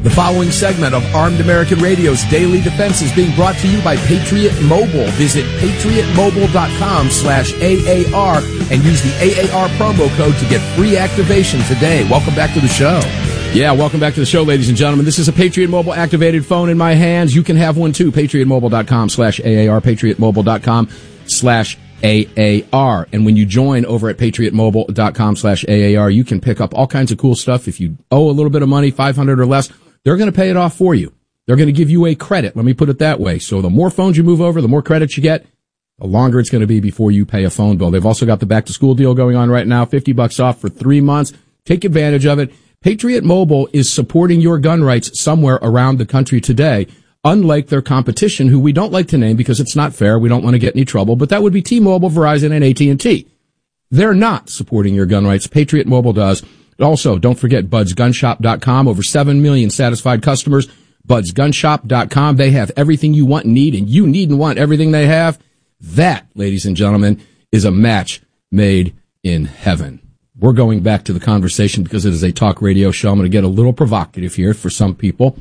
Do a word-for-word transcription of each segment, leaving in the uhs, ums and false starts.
The following segment of Armed American Radio's Daily Defense is being brought to you by Patriot Mobile. Visit patriotmobile.com slash AAR and use the A A R promo code to get free activation today. Welcome back to the show. Yeah, welcome back to the show, ladies and gentlemen. This is a Patriot Mobile activated phone in my hands. You can have one too. patriotmobile.com slash AAR, patriotmobile.com slash AAR. And when you join over at patriotmobile.com slash AAR, you can pick up all kinds of cool stuff. If you owe a little bit of money, five hundred dollars or less, they're going to pay it off for you. They're going to give you a credit. Let me put it that way. So the more phones you move over, the more credits you get, the longer it's going to be before you pay a phone bill. They've also got the back to school deal going on right now, fifty bucks off for three months. Take advantage of it. Patriot Mobile is supporting your gun rights somewhere around the country today, unlike their competition, who we don't like to name because it's not fair. We don't want to get any trouble, but that would be T-Mobile, Verizon, and A T and T. They're not supporting your gun rights. Patriot Mobile does. Also, don't forget buds gun shop dot com. Over seven million satisfied customers. buds gun shop dot com. They have everything you want and need, and you need and want everything they have. That, ladies and gentlemen, is a match made in heaven. We're going back to the conversation because it is a talk radio show. I'm going to get a little provocative here for some people.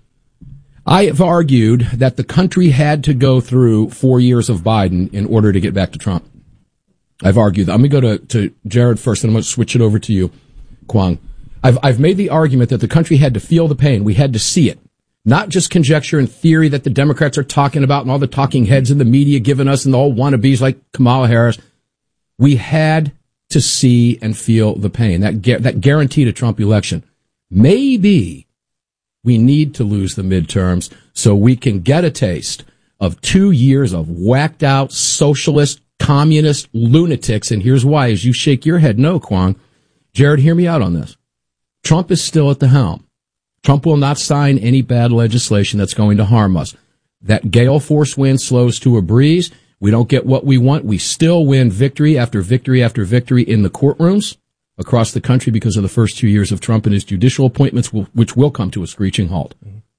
I have argued that the country had to go through four years of Biden in order to get back to Trump. I've argued that. I'm going to go to, to Jared first, and I'm going to switch it over to you, Kwong. I've, I've made the argument that the country had to feel the pain. We had to see it. Not just conjecture and theory that the Democrats are talking about and all the talking heads in the media giving us and the whole wannabes like Kamala Harris. We had to see and feel the pain. That, that guaranteed a Trump election. Maybe we need to lose the midterms so we can get a taste of two years of whacked out socialist, communist lunatics. And here's why. As you shake your head, no, Kwong. Jared, hear me out on this. Trump is still at the helm. Trump will not sign any bad legislation that's going to harm us. That gale force wind slows to a breeze. We don't get what we want. We still win victory after victory after victory in the courtrooms across the country because of the first two years of Trump and his judicial appointments, will, which will come to a screeching halt.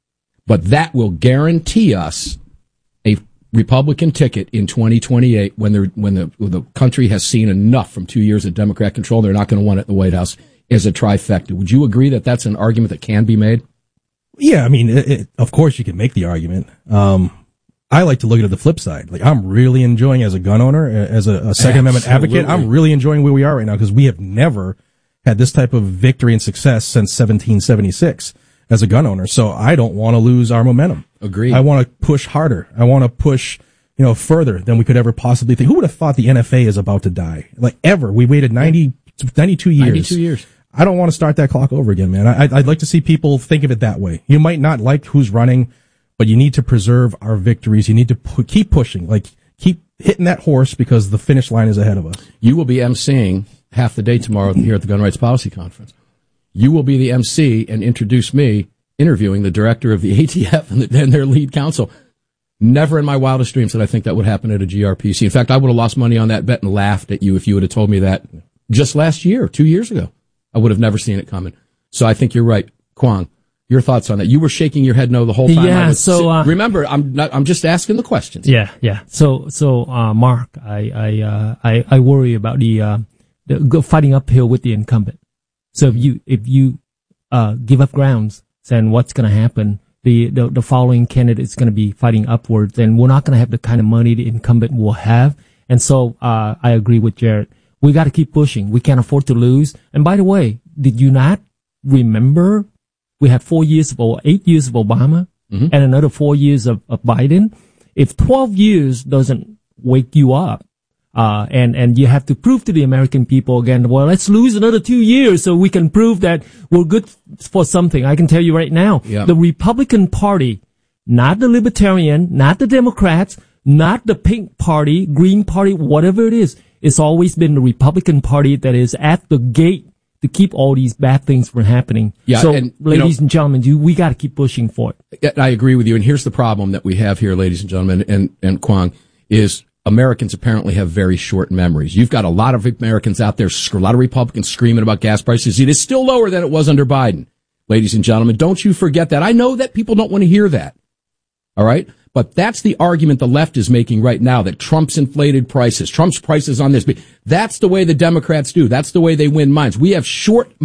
But that will guarantee us a Republican ticket in twenty twenty-eight when, they're, when, the, when the country has seen enough from two years of Democrat control. They're not going to want it in the White House as a trifecta. Would you agree that that's an argument that can be made? Yeah, I mean, it, it, of course you can make the argument. Um, I like to look at it the flip side. Like, I'm really enjoying, as a gun owner, as a, a Second Amendment advocate, I'm really enjoying where we are right now because we have never had this type of victory and success since seventeen seventy-six as a gun owner. So I don't want to lose our momentum. Agreed. I want to push harder. I want to push, you know, further than we could ever possibly think. Who would have thought the N F A is about to die? Like, ever. We waited ninety, ninety-two years. ninety-two years. I don't want to start that clock over again, man. I, I'd like to see people think of it that way. You might not like who's running, but you need to preserve our victories. You need to pu- keep pushing, like keep hitting that horse because the finish line is ahead of us. You will be emceeing half the day tomorrow here at the Gun Rights Policy Conference. You will be the M C and introduce me interviewing the director of the A T F and, the, and their lead counsel. Never in my wildest dreams did I think that would happen at a G R P C. In fact, I would have lost money on that bet and laughed at you if you would have told me that just last year, two years ago. I would have never seen it coming. So I think you're right. Kwong, your thoughts on that? You were shaking your head no the whole time. Yeah, so, uh, remember, I'm not, I'm just asking the questions. Yeah, yeah. So, so, uh, Mark, I, I, uh, I, I worry about the, uh, the fighting uphill with the incumbent. So if you, if you, uh, give up grounds, then what's going to happen? The, the, the following candidate is going to be fighting upwards, and we're not going to have the kind of money the incumbent will have. And so, uh, I agree with Jared. We got to keep pushing. We can't afford to lose. And by the way, did you not remember we had four years of, or eight years of Obama mm-hmm. and another four years of, of Biden? If twelve years doesn't wake you up, uh, and, and you have to prove to the American people again, well, let's lose another two years so we can prove that we're good for something. I can tell you right now, yep. The Republican Party, not the Libertarian, not the Democrats, not the Pink Party, Green Party, whatever it is, it's always been the Republican Party that is at the gate to keep all these bad things from happening. Yeah, so, and, ladies know, and gentlemen, you, we got to keep pushing for it. I agree with you. And here's the problem that we have here, ladies and gentlemen, and, and Kwong, is Americans apparently have very short memories. You've got a lot of Americans out there, a lot of Republicans screaming about gas prices. It is still lower than it was under Biden. Ladies and gentlemen, don't you forget that. I know that people don't want to hear that. All right? But that's the argument the left is making right now, that Trump's inflated prices, Trump's prices on this. That's the way the Democrats do. That's the way they win minds. We have short